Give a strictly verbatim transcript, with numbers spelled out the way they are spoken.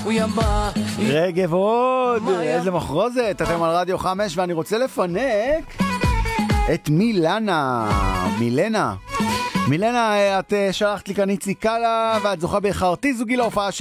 הוא יבא. רגב עוד, איזה מחרוזת, אתם על רדיו חמש, ואני רוצה לפנק את מילנה, מילנה. מילנה, את שלחת לי כאן איציק קלה, ואת זוכה בחרתי זוגי להופעה